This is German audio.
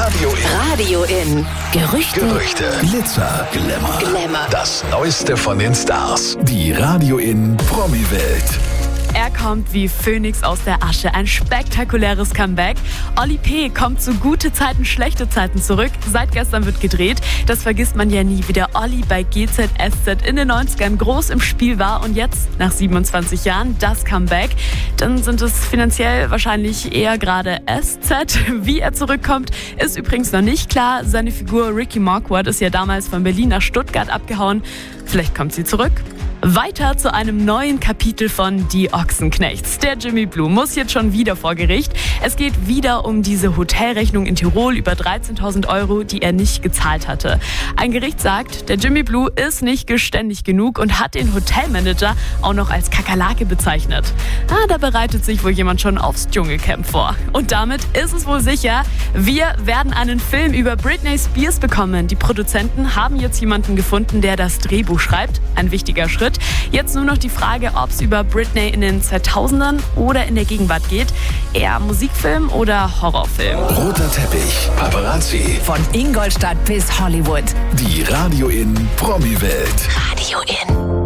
Radio in. Gerüchte. Glitzer, Glamour. Das Neueste von den Stars. Die Radio in Promi-Welt. Er kommt wie Phönix aus der Asche. Ein spektakuläres Comeback. Oli P. kommt zu gute Zeiten, schlechte Zeiten zurück. Seit gestern wird gedreht. Das vergisst man ja nie, wie der Olli bei GZSZ in den 90ern groß im Spiel war. Und jetzt, nach 27 Jahren, das Comeback. Dann sind es finanziell wahrscheinlich eher gerade SZ. Wie er zurückkommt, ist übrigens noch nicht klar. Seine Figur Ricky Marquardt ist ja damals von Berlin nach Stuttgart abgehauen. Vielleicht kommt sie zurück. Weiter zu einem neuen Kapitel von Die Ochsenknechts. Der Jimmy Blue muss jetzt schon wieder vor Gericht. Es geht wieder um diese Hotelrechnung in Tirol über 13.000 €, die er nicht gezahlt hatte. Ein Gericht sagt, der Jimmy Blue ist nicht geständig genug und hat den Hotelmanager auch noch als Kakerlake bezeichnet. Da bereitet sich wohl jemand schon aufs Dschungelcamp vor. Und damit ist es wohl sicher, wir werden einen Film über Britney Spears bekommen. Die Produzenten haben jetzt jemanden gefunden, der das Drehbuch schreibt. Ein wichtiger Schritt. Jetzt nur noch die Frage, ob es über Britney in den 2000ern oder in der Gegenwart geht. Eher Musikfilm oder Horrorfilm? Roter Teppich, Paparazzi. Von Ingolstadt bis Hollywood. Die Radio in Promi-Welt. Radio in.